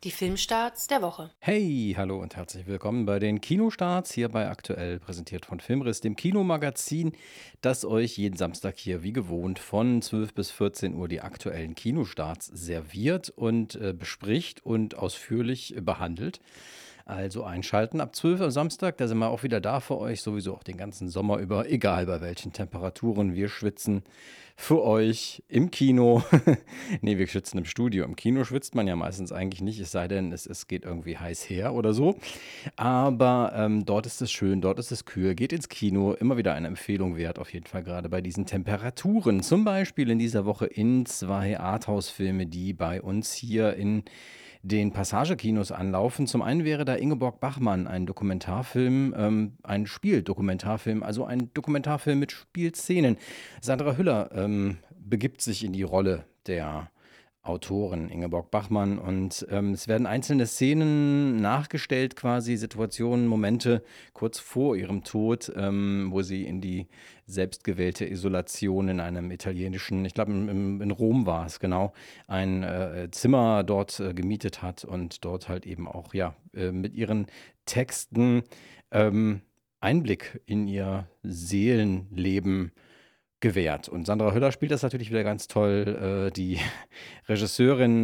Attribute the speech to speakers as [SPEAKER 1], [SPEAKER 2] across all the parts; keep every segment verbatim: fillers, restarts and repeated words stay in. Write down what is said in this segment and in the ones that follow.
[SPEAKER 1] Die Filmstarts der Woche.
[SPEAKER 2] Hey, hallo und herzlich willkommen bei den Kinostarts hier bei Aktuell, präsentiert von Filmriss, dem Kinomagazin, das euch jeden Samstag hier wie gewohnt von zwölf bis vierzehn Uhr die aktuellen Kinostarts serviert und äh, bespricht und ausführlich äh, behandelt. Also einschalten ab zwölf am Samstag, da sind wir auch wieder da für euch, sowieso auch den ganzen Sommer über, egal bei welchen Temperaturen wir schwitzen, für euch im Kino. Nee, wir schwitzen im Studio. Im Kino schwitzt man ja meistens eigentlich nicht, es sei denn, es, es geht irgendwie heiß her oder so. Aber ähm, dort ist es schön, dort ist es kühl. Geht ins Kino, immer wieder eine Empfehlung wert, auf jeden Fall gerade bei diesen Temperaturen. Zum Beispiel in dieser Woche in zwei Arthouse-Filme, die bei uns hier in den Passagekinos anlaufen. Zum einen wäre da Ingeborg Bachmann, ein Dokumentarfilm, ähm, ein Spieldokumentarfilm, also ein Dokumentarfilm mit Spielszenen. Sandra Hüller ähm, begibt sich in die Rolle der Autorin Ingeborg Bachmann und ähm, es werden einzelne Szenen nachgestellt, quasi Situationen, Momente kurz vor ihrem Tod, ähm, wo sie in die selbstgewählte Isolation in einem italienischen, ich glaube in Rom war es genau, ein äh, Zimmer dort äh, gemietet hat und dort halt eben auch ja äh, mit ihren Texten ähm, Einblick in ihr Seelenleben gewährt. Und Sandra Hüller spielt das natürlich wieder ganz toll. Äh, die Regisseurin,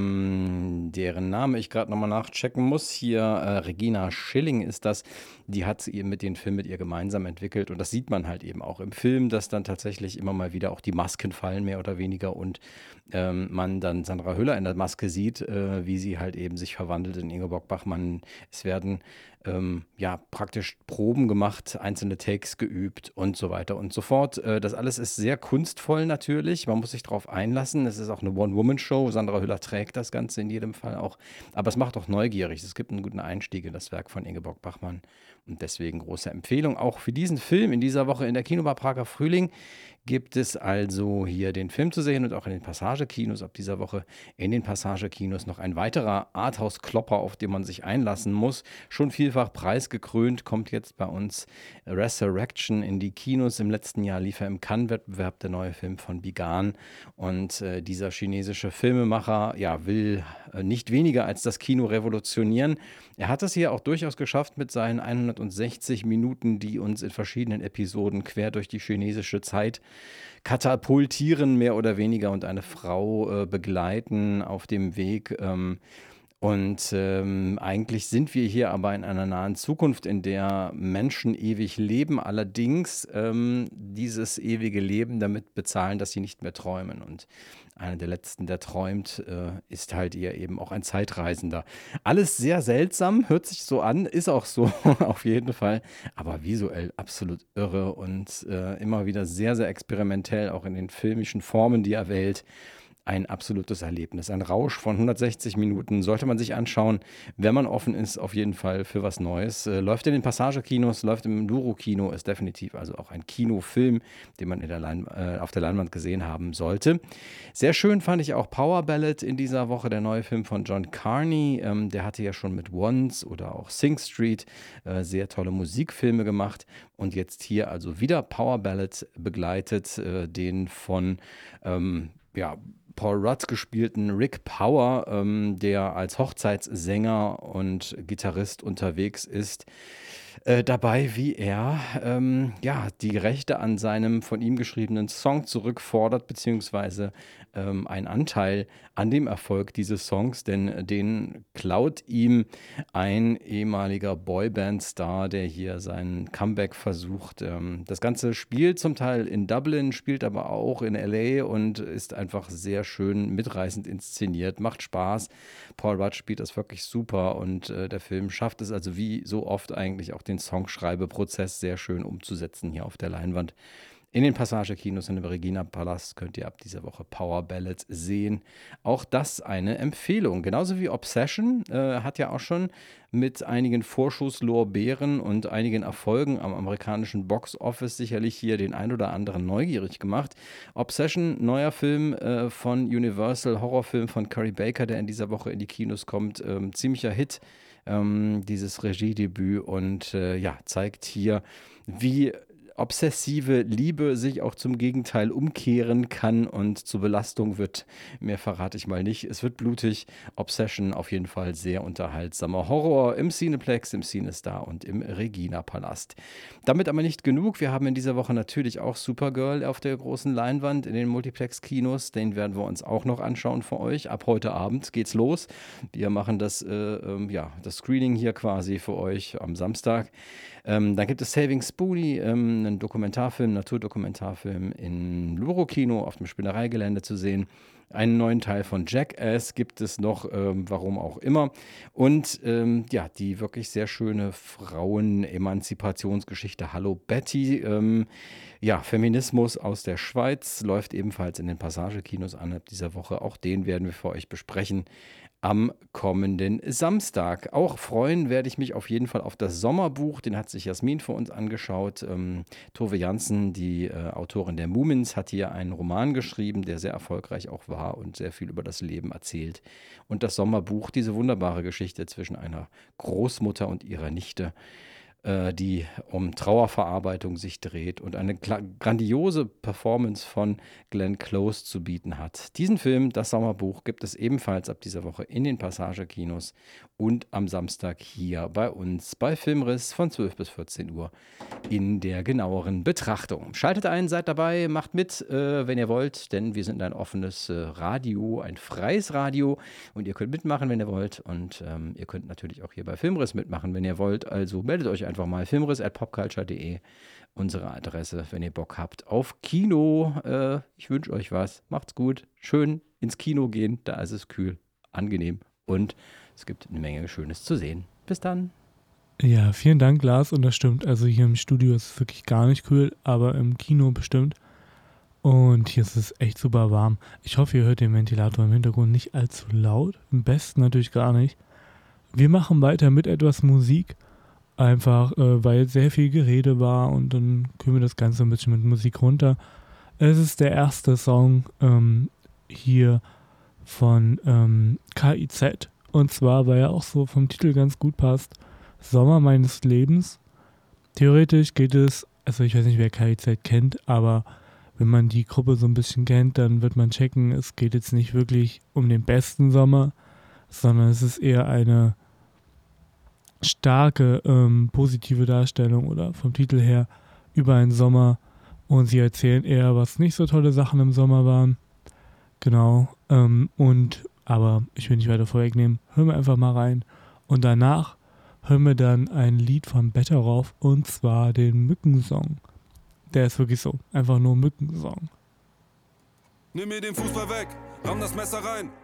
[SPEAKER 2] ähm, deren Name ich gerade nochmal nachchecken muss, hier äh, Regina Schilling ist das, die hat ihr mit den Film mit ihr gemeinsam entwickelt. Und das sieht man halt eben auch im Film, dass dann tatsächlich immer mal wieder auch die Masken fallen, mehr oder weniger. Und ähm, man dann Sandra Hüller in der Maske sieht, äh, wie sie halt eben sich verwandelt in Ingeborg Bachmann. Es werden ähm, ja praktisch Proben gemacht, einzelne Takes geübt und so weiter und so fort. Äh, das alles ist sehr kunstvoll natürlich. Man muss sich darauf einlassen. Es ist auch eine One-Woman-Show. Sandra Hüller trägt das Ganze in jedem Fall auch. Aber es macht auch neugierig. Es gibt einen guten Einstieg in das Werk von Ingeborg Bachmann. Und deswegen große Empfehlung auch für diesen Film. In dieser Woche in der Kinobar Prager Frühling gibt es also hier den Film zu sehen und auch in den Passagekinos ab dieser Woche in den Passagekinos noch ein weiterer Arthouse-Klopper, auf den man sich einlassen muss. Schon vielfach preisgekrönt, kommt jetzt bei uns Resurrection in die Kinos. Im letzten Jahr lief er im Cannes-Wettbewerb, der neue Film von Bigan. Und äh, dieser chinesische Filmemacher ja, will äh, nicht weniger als das Kino revolutionieren. Er hat es hier auch durchaus geschafft mit seinen hundertsechzig Minuten, die uns in verschiedenen Episoden quer durch die chinesische Zeit katapultieren, mehr oder weniger, und eine Frau äh, begleiten auf dem Weg. Ähm, und ähm, eigentlich sind wir hier aber in einer nahen Zukunft, in der Menschen ewig leben, allerdings ähm, dieses ewige Leben damit bezahlen, dass sie nicht mehr träumen. Und einer der letzten, der träumt, äh, ist halt eher eben auch ein Zeitreisender. Alles sehr seltsam, hört sich so an, ist auch so auf jeden Fall, aber visuell absolut irre und äh, immer wieder sehr, sehr experimentell, auch in den filmischen Formen, die er wählt. Ein absolutes Erlebnis, ein Rausch von hundertsechzig Minuten, sollte man sich anschauen, wenn man offen ist, auf jeden Fall für was Neues. Äh, läuft in den Passagekinos, läuft im Luro-Kino, ist definitiv also auch ein Kinofilm, den man in der Lein äh, auf der Leinwand gesehen haben sollte. Sehr schön fand ich auch Power Ballad in dieser Woche, der neue Film von John Carney. Ähm, der hatte ja schon mit Once oder auch Sing Street äh, sehr tolle Musikfilme gemacht und jetzt hier also wieder Power Ballad begleitet, äh, den von ähm, ja, Paul Rudd gespielten Rick Power, ähm, der als Hochzeitssänger und Gitarrist unterwegs ist, äh, dabei, wie er ähm, ja, die Rechte an seinem von ihm geschriebenen Song zurückfordert, beziehungsweise ähm, einen Anteil an dem Erfolg dieses Songs, denn den klaut ihm ein ehemaliger Boyband-Star, der hier sein Comeback versucht. Ähm, das Ganze spielt zum Teil in Dublin, spielt aber auch in L A und ist einfach sehr schön mitreißend inszeniert, macht Spaß. Paul Rudd spielt das wirklich super und äh, der Film schafft es also wie so oft eigentlich auch den Songschreibeprozess sehr schön umzusetzen hier auf der Leinwand. In den Passagekinos in dem Regina Palast könnt ihr ab dieser Woche Power Ballads sehen. Auch das eine Empfehlung. Genauso wie Obsession äh, hat ja auch schon mit einigen Vorschusslorbeeren und einigen Erfolgen am amerikanischen Box Office sicherlich hier den ein oder anderen neugierig gemacht. Obsession, neuer Film äh, von Universal, Horrorfilm von Curry Baker, der in dieser Woche in die Kinos kommt. Ähm, ziemlicher Hit, ähm, dieses Regiedebüt, und äh, ja, zeigt hier, wie obsessive Liebe sich auch zum Gegenteil umkehren kann und zur Belastung wird. Mehr verrate ich mal nicht. Es wird blutig. Obsession auf jeden Fall sehr unterhaltsamer Horror im Cineplex, im CineStar und im Regina-Palast. Damit aber nicht genug. Wir haben in dieser Woche natürlich auch Supergirl auf der großen Leinwand in den Multiplex-Kinos. Den werden wir uns auch noch anschauen für euch. Ab heute Abend geht's los. Wir machen das, äh, ähm, ja, das Screening hier quasi für euch am Samstag. Ähm, dann gibt es Saving Spoony, ähm, einen Dokumentarfilm, Naturdokumentarfilm im Luro-Kino auf dem Spinnereigelände zu sehen. Einen neuen Teil von Jackass gibt es noch, ähm, warum auch immer. Und ähm, ja, die wirklich sehr schöne Frauen-Emanzipationsgeschichte Hallo Betty. Ähm, ja, Feminismus aus der Schweiz läuft ebenfalls in den Passagekinos an ab dieser Woche. Auch den werden wir für euch besprechen am kommenden Samstag. Auch freuen werde ich mich auf jeden Fall auf das Sommerbuch. Den hat sich Jasmin für uns angeschaut. Ähm, Tove Jansen, die äh, Autorin der Mumins, hat hier einen Roman geschrieben, der sehr erfolgreich auch war und sehr viel über das Leben erzählt. Und das Sommerbuch, diese wunderbare Geschichte zwischen einer Großmutter und ihrer Nichte, äh, die um Trauerverarbeitung sich dreht und eine kla- grandiose Performance von Glenn Close zu bieten hat. Diesen Film, das Sommerbuch, gibt es ebenfalls ab dieser Woche in den Passagekinos und am Samstag hier bei uns bei Filmriss von zwölf bis vierzehn Uhr in der genaueren Betrachtung. Schaltet ein, seid dabei, macht mit, äh, wenn ihr wollt, denn wir sind ein offenes äh, Radio, ein freies Radio und ihr könnt mitmachen, wenn ihr wollt und ähm, ihr könnt natürlich auch hier bei Filmriss mitmachen, wenn ihr wollt. Also meldet euch einfach mal filmriss at popculture punkt de, unsere Adresse, wenn ihr Bock habt auf Kino. Äh, ich wünsche euch was. Macht's gut. Schön ins Kino gehen. Da ist es kühl, angenehm und es gibt eine Menge Schönes zu sehen. Bis dann.
[SPEAKER 1] Ja, vielen Dank, Lars. Und das stimmt. Also hier im Studio ist es wirklich gar nicht kühl, aber im Kino bestimmt. Und hier ist es echt super warm. Ich hoffe, ihr hört den Ventilator im Hintergrund nicht allzu laut. Am besten natürlich gar nicht. Wir machen weiter mit etwas Musik. Einfach, äh, weil sehr viel Gerede war und dann können wir das Ganze ein bisschen mit Musik runter. Es ist der erste Song ähm, hier von ähm, K I Z. Und zwar, weil er auch so vom Titel ganz gut passt, Sommer meines Lebens. Theoretisch geht es, also ich weiß nicht, wer K I Z kennt, aber wenn man die Gruppe so ein bisschen kennt, dann wird man checken, es geht jetzt nicht wirklich um den besten Sommer, sondern es ist eher eine starke ähm, positive Darstellung oder vom Titel her über einen Sommer und sie erzählen eher, was nicht so tolle Sachen im Sommer waren. Genau, ähm, und aber ich will nicht weiter vorwegnehmen, hören wir einfach mal rein und danach hören wir dann ein Lied von Betteroff und zwar den Mückensong. Der ist wirklich so, einfach nur Mückensong.
[SPEAKER 3] Nimm mir den Fußball weg, ramm das Messer rein.